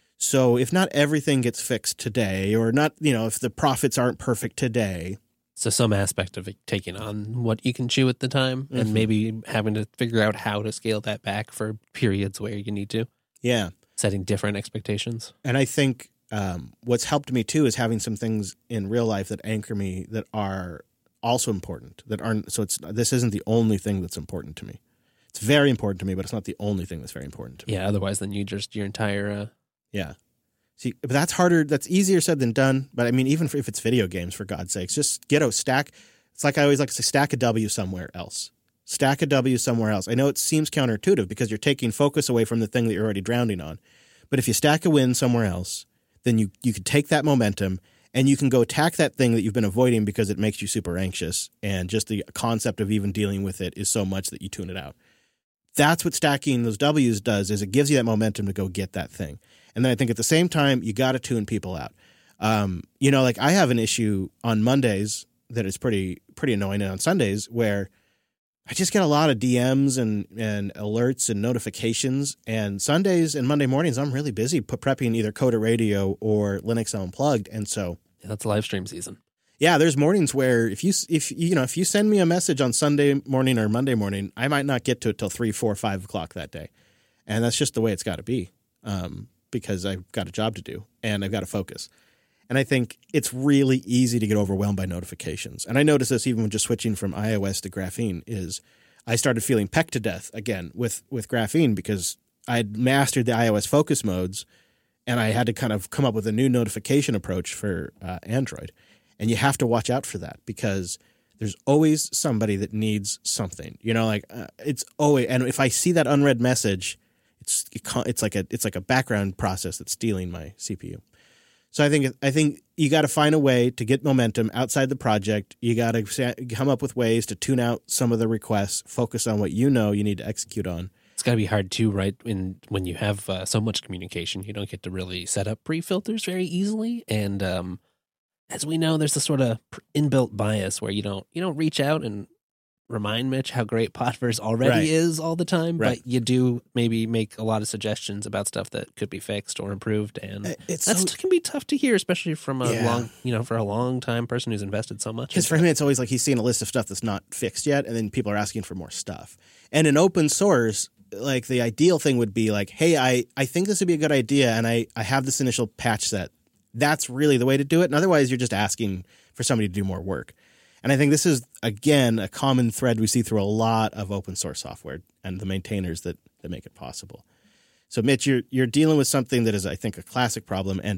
So if not everything gets fixed today, or not, you know, if the profits aren't perfect today. So some aspect of it taking on what you can chew at the time Mhm. and maybe having to figure out how to scale that back for periods where you need to, Yeah. setting different expectations. And I think um, what's helped me too is having some things in real life that anchor me that are also important, that aren't, so it's, this isn't the only thing that's important to me. It's very important to me, but it's not the only thing that's very important to me. Yeah, otherwise then you just, your entire... Uh, Yeah. See, but that's harder. That's easier said than done. But I mean, even if it's video games, for God's sakes, just get a stack. It's like I always like to say, stack a W somewhere else. Stack a W somewhere else. I know it seems counterintuitive because you're taking focus away from the thing that you're already drowning on. But if you stack a win somewhere else, then you, you could take that momentum and you can go attack that thing that you've been avoiding because it makes you super anxious. And just the concept of even dealing with it is so much that you tune it out. That's what stacking those W's does, is it gives you that momentum to go get that thing. And then I think at the same time, you got to tune people out. Um, you know, like I have an issue on Mondays that is pretty pretty annoying, and on Sundays where I just get a lot of D Ms and, and alerts and notifications. And Sundays and Monday mornings, I'm really busy prepping either Coda Radio or Linux Unplugged. And so, yeah, that's live stream season. yeah, there's mornings where if you if you know if you send me a message on Sunday morning or Monday morning, I might not get to it till three, four, five o'clock that day, and that's just the way it's got to be. Um, because I've got a job to do and I've got to focus. And I think it's really easy to get overwhelmed by notifications. And I noticed this even when just switching from iOS to Graphene is I started feeling pecked to death again with, with Graphene because I'd mastered the iOS focus modes and I had to kind of come up with a new notification approach for uh, Android. And you have to watch out for that because there's always somebody that needs something, you know, like uh, it's always, and if I see that unread message, It's it's like a it's like a background process that's stealing my C P U. So I think I think you got to find a way to get momentum outside the project. You got to come up with ways to tune out some of the requests, focus on what you know you need to execute on. It's got to be hard too, right? In when you have uh, so much communication, you don't get to really set up pre-filters very easily. And um, as we know, there's a sort of inbuilt bias where you don't you don't reach out and remind Mitch how great Podverse already Right. is all the time, Right. but you do maybe make a lot of suggestions about stuff that could be fixed or improved, and It's that so, can be tough to hear, especially from a Yeah. long, you know, for a long time person who's invested so much. because for him it's always like he's seeing a list of stuff that's not fixed yet, and then people are asking for more stuff. And in open source, like the ideal thing would be like, hey, I, I think this would be a good idea, and I, I have this initial patch set. That's really the way to do it. And otherwise, you're just asking for somebody to do more work. And I think this is, again, a common thread we see through a lot of open source software and the maintainers that, that make it possible. So, Mitch, you're you're dealing with something that is, I think, a classic problem. And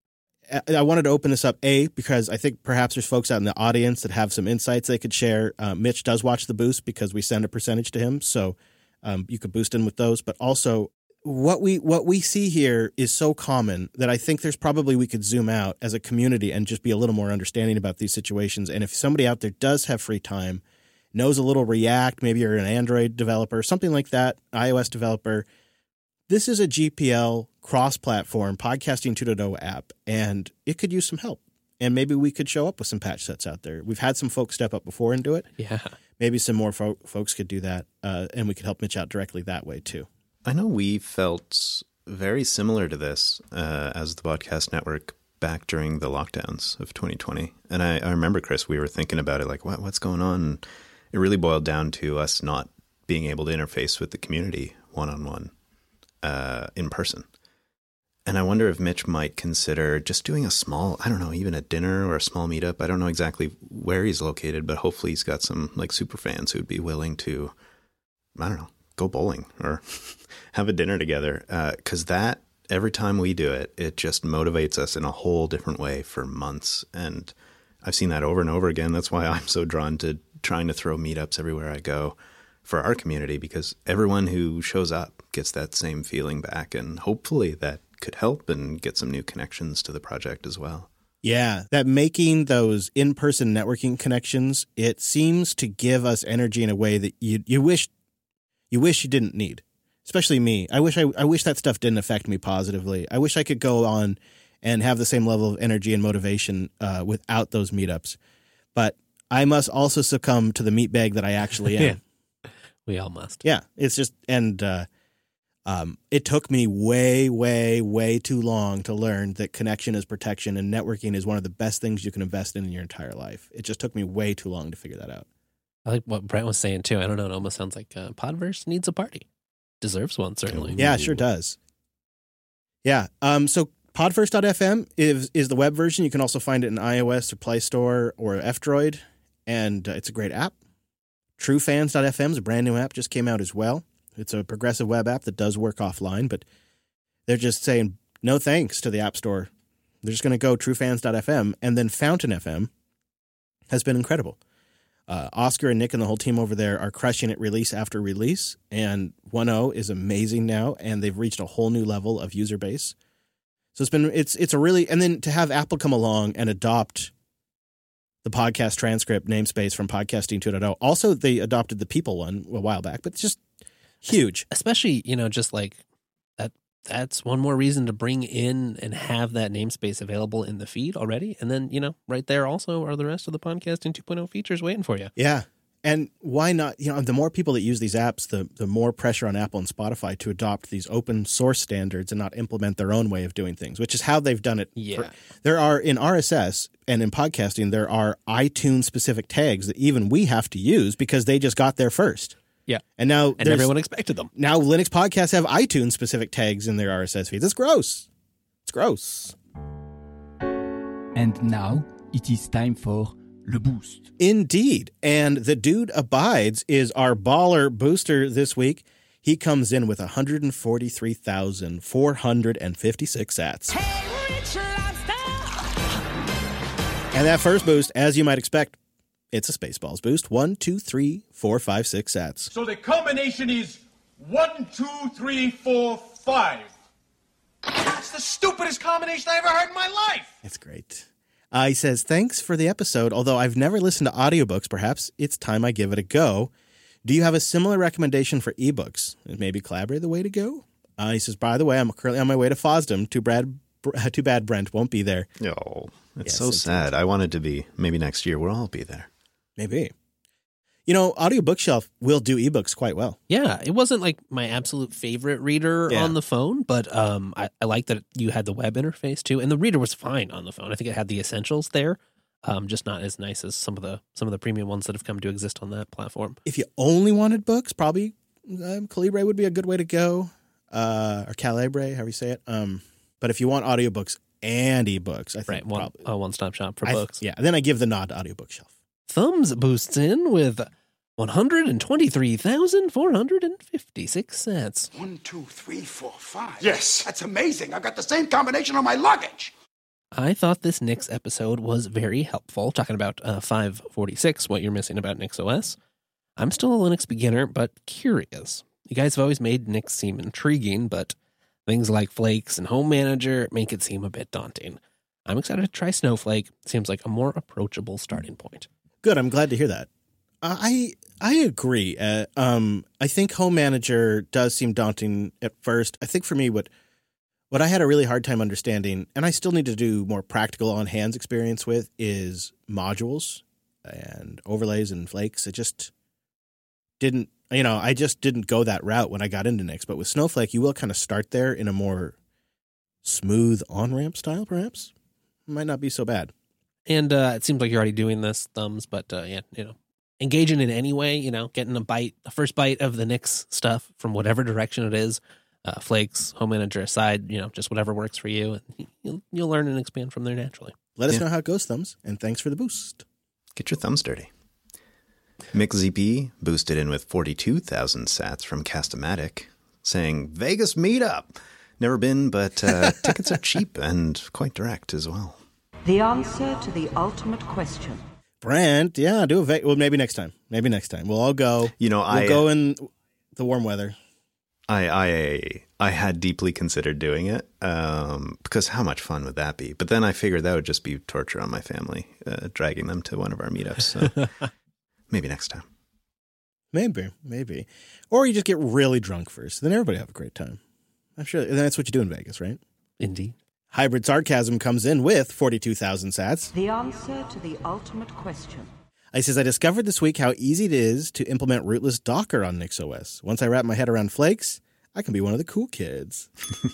I wanted to open this up, A, because I think perhaps there's folks out in the audience that have some insights they could share. Uh, Mitch does watch the boost because we send a percentage to him. So um, you could boost him with those. But also, what we what we see here is so common that I think there's probably we could zoom out as a community and just be a little more understanding about these situations. And if somebody out there does have free time, knows a little React, maybe you're an Android developer, something like that, iOS developer, this is a G P L cross-platform podcasting two point oh app, and it could use some help. And maybe we could show up with some patch sets out there. We've had some folks step up before and do it. Yeah. Maybe some more fo- folks could do that, uh, and we could help Mitch out directly that way too. I know we felt very similar to this uh, as the Podcast Network back during the lockdowns of twenty twenty. And I, I remember, Chris, we were thinking about it like, what, what's going on? And it really boiled down to us not being able to interface with the community one-on-one uh, in person. And I wonder if Mitch might consider just doing a small, I don't know, even a dinner or a small meetup. I don't know exactly where he's located, but hopefully he's got some like super fans who'd be willing to, I don't know, go bowling or have a dinner together. Because uh, that, every time we do it, it just motivates us in a whole different way for months. And I've seen that over and over again. That's why I'm so drawn to trying to throw meetups everywhere I go for our community, because everyone who shows up gets that same feeling back. And hopefully that could help and get some new connections to the project as well. Yeah, that making those in-person networking connections, it seems to give us energy in a way that you you wish you wish you didn't need. Especially me. I wish I I wish that stuff didn't affect me positively. I wish I could go on and have the same level of energy and motivation uh, without those meetups. But I must also succumb to the meat bag that I actually am. Yeah. We all must. Yeah, it's just and uh, um, it took me way, way, way too long to learn that connection is protection and networking is one of the best things you can invest in in your entire life. It just took me way too long to figure that out. I like what Brent was saying too. I don't know. It almost sounds like uh, Podverse needs a party. Deserves one, certainly. Yeah, it sure does. Yeah. Um. So podverse dot f m is is the web version. You can also find it in iOS or Play Store or F-Droid, and uh, it's a great app. true fans dot f m is a brand new app, just came out as well. It's a progressive web app that does work offline, but they're just saying no thanks to the App Store. They're just going to go true fans dot f m, and then Fountain F M has been incredible. Uh, Oscar and Nick and the whole team over there are crushing it release after release, and one point oh is amazing now, and they've reached a whole new level of user base. So it's been it's it's a really and then to have Apple come along and adopt the podcast transcript namespace from Podcasting two point oh. Also, they adopted the People one a while back, but it's just huge. Especially, you know, just like that. That's one more reason to bring in and have that namespace available in the feed already. And then, you know, right there also are the rest of the Podcasting two point oh features waiting for you. Yeah. And why not? You know, the more people that use these apps, the the more pressure on Apple and Spotify to adopt these open source standards and not implement their own way of doing things, which is how they've done it. Yeah. For, there are in R S S and in podcasting, there are iTunes specific tags that even we have to use because they just got there first. Yeah. And now and everyone expected them. Now Linux podcasts have iTunes specific tags in their R S S feeds. It's gross. It's gross. And now it is time for Le Boost. Indeed. And the dude abides is our baller booster this week. He comes in with one hundred forty-three thousand four hundred fifty-six sats. Hey, Rich Lobster! And that first boost, as you might expect, it's a Spaceballs boost. One, two, three, four, five, six sats. So the combination is one, two, three, four, five. That's the stupidest combination I ever heard in my life. It's great. Uh, he says, thanks for the episode. Although I've never listened to audiobooks, perhaps it's time I give it a go. Do you have a similar recommendation for ebooks? Is maybe Collaborate the way to go? Uh, he says, by the way, I'm currently on my way to FOSDEM. Too bad, too bad Brent won't be there. Oh, it's Yes, so indeed. sad. I wanted to be. Maybe next year we'll all be there. Maybe. You know, Audio Bookshelf will do ebooks quite well. Yeah, it wasn't like my absolute favorite reader Yeah. on the phone, but um, I, I like that you had the web interface too, and the reader was fine on the phone. I think it had the essentials there, um, just not as nice as some of the some of the premium ones that have come to exist on that platform. If you only wanted books, probably um, Calibre would be a good way to go, uh, or Calibre, however you say it. Um, but if you want audiobooks and ebooks, I think Right, one probably a one stop shop for I th- books. Yeah, then I give the nod to Audio Bookshelf. Thumbs boosts in with one hundred twenty-three thousand four hundred fifty-six cents. One, two, three, four, five. Yes. That's amazing. I've got the same combination on my luggage. I thought this Nix episode was very helpful, talking about uh, five forty-six, what you're missing about Nix O S. I'm still a Linux beginner, but curious. You guys have always made Nix seem intriguing, but things like Flakes and Home Manager make it seem a bit daunting. I'm excited to try Snowflake. Seems like a more approachable starting point. Good. I'm glad to hear that. I I agree. Uh, um, I think Home Manager does seem daunting at first. I think for me, what what I had a really hard time understanding, and I still need to do more practical on hands experience with, is modules and overlays and flakes. It just didn't, you know, I just didn't go that route when I got into Nix. But with Snowflake, you will kind of start there in a more smooth on-ramp style, perhaps. Might not be so bad. And uh, it seems like you're already doing this, Thumbs, but uh, yeah, you know, engaging in any way, you know, getting a bite, a first bite of the Nix stuff from whatever direction it is, uh, Flakes, Home Manager aside, you know, just whatever works for you. And you'll, you'll learn and expand from there naturally. Let us Yeah. know how it goes, Thumbs, and thanks for the boost. Get your thumbs dirty. MixZP boosted in with forty-two thousand sats from Castamatic, saying, Vegas meetup. Never been, but uh, tickets are cheap and quite direct as well. The answer to the ultimate question. Brent, yeah, do a Ve- well. Maybe next time. Maybe next time we'll all go. You know, we'll I go in the warm weather. I I I had deeply considered doing it um, because how much fun would that be? But then I figured that would just be torture on my family, uh, dragging them to one of our meetups. So maybe next time. Maybe, maybe, or you just get really drunk first. Then everybody have a great time. I'm sure that's what you do in Vegas, right? Indeed. Hybrid Sarcasm comes in with forty-two thousand sats. The answer to the ultimate question. I says, I discovered this week how easy it is to implement rootless Docker on NixOS. Once I wrap my head around Flakes, I can be one of the cool kids.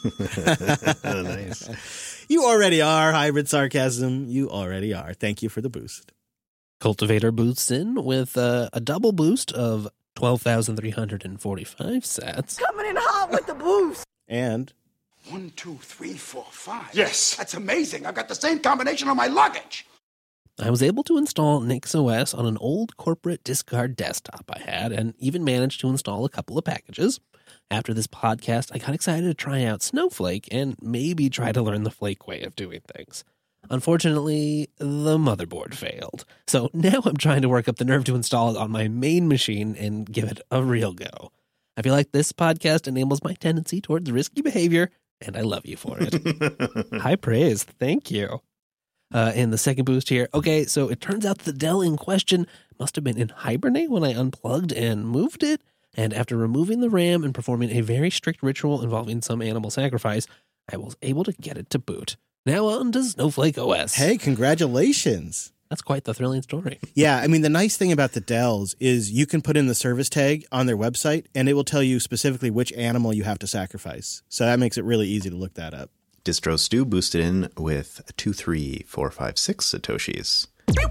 Nice. You already are, Hybrid Sarcasm. You already are. Thank you for the boost. Cultivator boosts in with uh, a double boost of twelve thousand three hundred forty-five sats. Coming in hot with the boost. And One, two, three, four, five. Yes. That's amazing. I've got the same combination on my luggage. I was able to install NixOS on an old corporate discard desktop I had and even managed to install a couple of packages. After this podcast, I got excited to try out Snowflake and maybe try to learn the Flake way of doing things. Unfortunately, the motherboard failed. So now I'm trying to work up the nerve to install it on my main machine and give it a real go. I feel like this podcast enables my tendency towards risky behavior, and I love you for it. High praise. Thank you. Uh, and the second boost here. Okay, so it turns out the Dell in question must have been in Hibernate when I unplugged and moved it. And after removing the RAM and performing a very strict ritual involving some animal sacrifice, I was able to get it to boot. Now on to Snowflake O S. hey, congratulations. That's quite the thrilling story. Yeah, I mean, the nice thing about the Dells is you can put in the service tag on their website, and it will tell you specifically which animal you have to sacrifice. So that makes it really easy to look that up. Distro Stew boosted in with two three four five six Satoshis.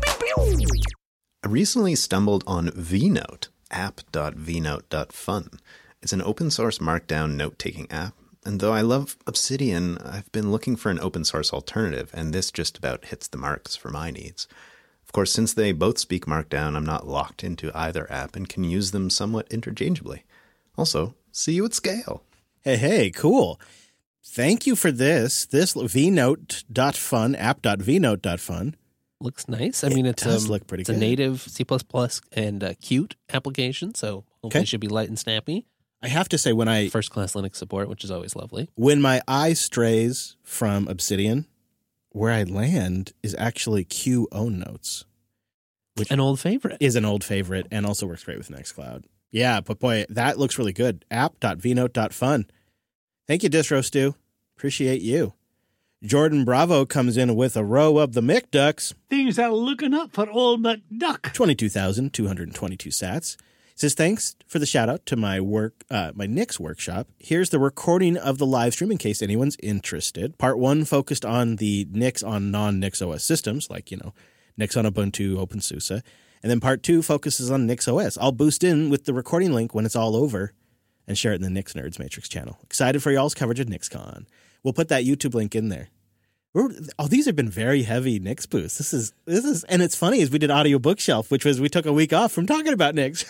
I recently stumbled on vNote, app dot v note dot fun. It's an open source markdown note-taking app, and though I love Obsidian, I've been looking for an open source alternative, and this just about hits the marks for my needs. Of course, since they both speak Markdown, I'm not locked into either app and can use them somewhat interchangeably. Also, see you at scale. Hey, hey, cool. Thank you for this. This v note dot fun, app dot v note dot fun. Looks nice. I mean, It it's, does um, look pretty it's good. a native C plus plus and uh, Qt application, so hopefully Okay. it should be light and snappy. I have to say, when I First class Linux support, which is always lovely. when my eye strays from Obsidian, where I land is actually Q own notes. Which An old favorite. is an old favorite and also works great with Nextcloud. Yeah, but boy, that looks really good. app dot v note dot fun. Thank you, Distro Stew. Appreciate you. Jordan Bravo comes in with a row of the McDucks. Things are looking up for old McDuck. twenty-two thousand two hundred twenty-two sats. Says, thanks for the shout out to my work, uh, my Nix workshop. Here's the recording of the live stream in case anyone's interested. Part one focused on the Nix on non-Nix O S systems, like, you know, Nix on Ubuntu, OpenSUSE. And then part two focuses on Nix O S. I'll boost in with the recording link when it's all over and share it in the Nix Nerds Matrix channel. Excited for y'all's coverage of NixCon. We'll put that YouTube link in there. We're, oh, these have been very heavy Nix boosts. This is this is, and it's funny is we did Audio Bookshelf, which was we took a week off from talking about Nix,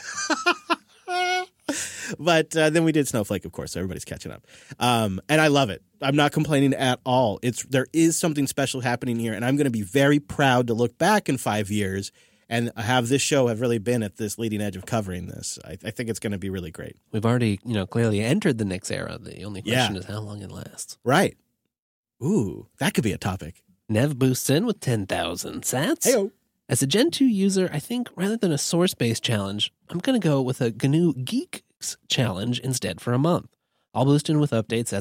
but uh, then we did Snowflake, of course. So everybody's catching up, um, and I love it. I'm not complaining at all. It's there is something special happening here, and I'm going to be very proud to look back in five years and have this show have really been at this leading edge of covering this. I, I think it's going to be really great. We've already, you know, clearly entered the Knicks era. The only question Yeah. is how long it lasts. Right. Ooh, that could be a topic. Nev boosts in with ten thousand sats. Heyo. As a Gen two user, I think rather than a source-based challenge, I'm going to go with a G N U Geeks challenge instead for a month. I'll boost in with updates as